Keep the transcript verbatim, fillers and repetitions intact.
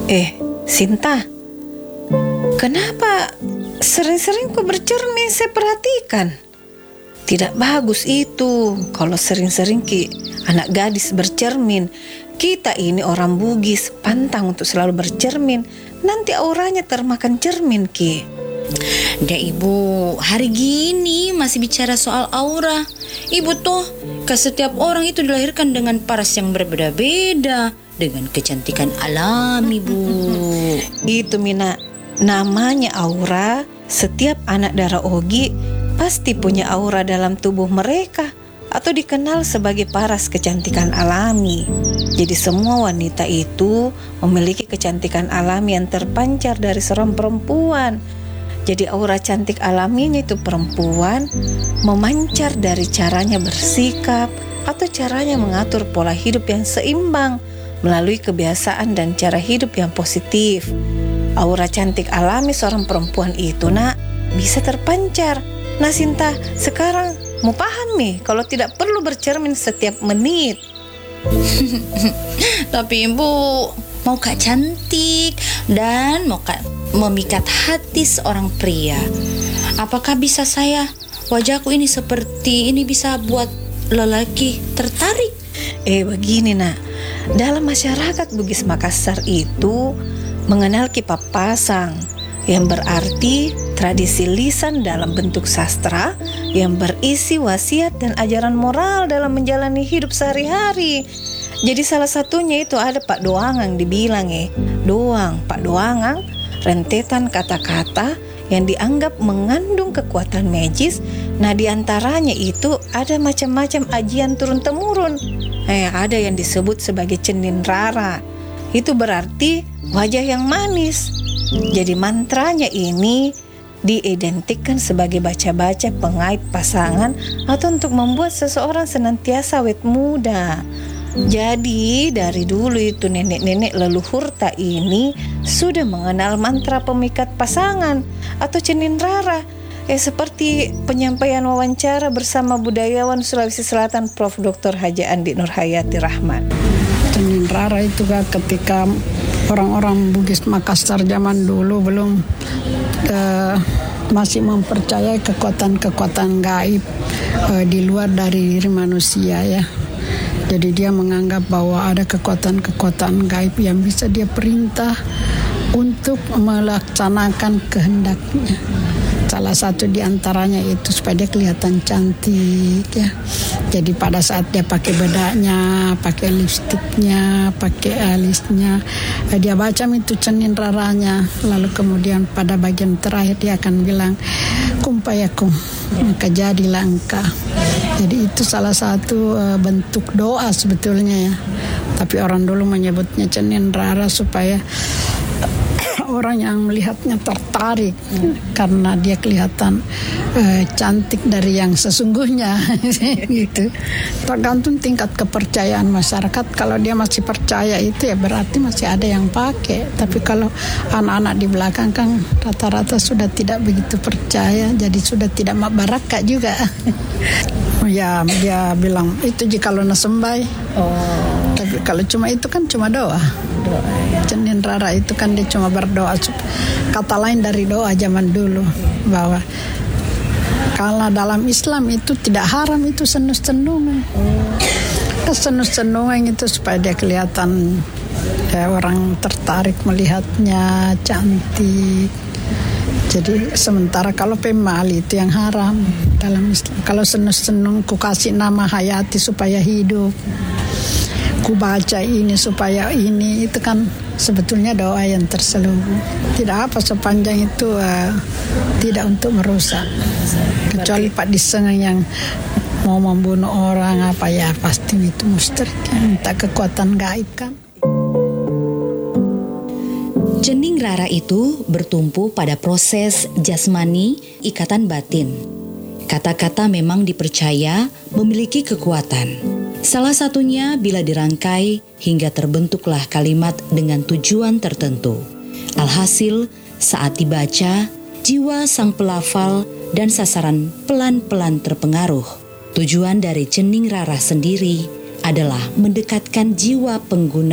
Eh, Sinta, kenapa sering-sering kau bercermin? Saya perhatikan. Tidak bagus itu kalau sering-sering ki anak gadis bercermin. Kita ini orang Bugis, pantang untuk selalu bercermin. Nanti auranya termakan cermin ki. Dah ibu, hari gini masih bicara soal aura. Ibu tuh, ke setiap orang itu dilahirkan dengan paras yang berbeda-beda, dengan kecantikan alami, Bu. Itu Mina, namanya aura. Setiap anak darah Ogi pasti punya aura dalam tubuh mereka, atau dikenal sebagai paras kecantikan alami. Jadi semua wanita itu memiliki kecantikan alami yang terpancar dari seorang perempuan. Jadi aura cantik alaminya itu perempuan memancar dari caranya bersikap atau caranya mengatur pola hidup yang seimbang melalui kebiasaan dan cara hidup yang positif. Aura cantik alami seorang perempuan itu nak bisa terpancar. Nah Sinta, sekarang mau paham nih kalau tidak perlu bercermin setiap menit. Tapi ibu, mau kak cantik dan mau kak memikat hati seorang pria. Apakah bisa saya, wajahku ini seperti ini bisa buat lelaki tertarik? Eh begini nak, dalam masyarakat Bugis Makassar itu mengenal kipas pasang, yang berarti tradisi lisan dalam bentuk sastra yang berisi wasiat dan ajaran moral dalam menjalani hidup sehari-hari. Jadi salah satunya itu ada Pak Doangang dibilang eh, doang, Pak Doangang, rentetan kata-kata yang dianggap mengandung kekuatan magis. Nah diantaranya itu ada macam-macam ajian turun-temurun. Eh, ada yang disebut sebagai cenin rara. Itu berarti wajah yang manis. Jadi mantranya ini diidentikan sebagai baca-baca pengait pasangan atau untuk membuat seseorang senantiasa awet muda. Jadi dari dulu itu nenek-nenek leluhur tak ini sudah mengenal mantra pemikat pasangan atau cenin rara. Eh seperti penyampaian wawancara bersama budayawan Sulawesi Selatan Prof Doktor Haji Andi Nurhayati Rahman. Cenin rara itu kan ketika orang-orang Bugis Makassar zaman dulu belum uh, masih mempercayai kekuatan-kekuatan gaib uh, di luar dari diri manusia ya. Jadi dia menganggap bahwa ada kekuatan-kekuatan gaib yang bisa dia perintah untuk melaksanakan kehendaknya. Salah satu di antaranya itu supaya dia kelihatan cantik ya. Jadi pada saat dia pakai bedaknya, pakai lipstiknya, pakai alisnya, dia baca itu cenin raranya. Lalu kemudian pada bagian terakhir dia akan bilang kumpayakum, maka jadilah engkau. Jadi itu salah satu uh, bentuk doa sebetulnya ya. Tapi orang dulu menyebutnya cenin rara supaya orang yang melihatnya tertarik hmm. karena dia kelihatan uh, cantik dari yang sesungguhnya gitu. Tergantung tingkat kepercayaan masyarakat. Kalau dia masih percaya itu ya berarti masih ada yang pakai. Tapi kalau anak-anak di belakang kan rata-rata sudah tidak begitu percaya, jadi sudah tidak barakah juga. Ya dia bilang itu jika lo nasembay. Oh. Tapi kalau cuma itu kan cuma doa. Doa. Cenin rara itu kan dia cuma berdoa. Kata lain dari doa zaman dulu bahwa kalau dalam Islam itu tidak haram itu senus-senungan. Oh. Senus-senungan itu supaya dia kelihatan ya, orang tertarik melihatnya cantik. Jadi sementara kalau pemali itu yang haram dalam Islam. Kalau senus-senung ku kasih nama Hayati supaya hidup, ku baca ini supaya ini, itu kan sebetulnya doa yang terselubung. Tidak apa sepanjang itu uh, tidak untuk merusak. Kecuali Pak Diseng yang mau membunuh orang apa ya pasti itu musyrik, minta kekuatan gaib kan. Cening rara itu bertumpu pada proses jasmani, ikatan batin. Kata-kata memang dipercaya memiliki kekuatan. Salah satunya bila dirangkai hingga terbentuklah kalimat dengan tujuan tertentu. Alhasil, saat dibaca, jiwa sang pelafal dan sasaran pelan-pelan terpengaruh. Tujuan dari cening rara sendiri adalah mendekatkan jiwa pengguna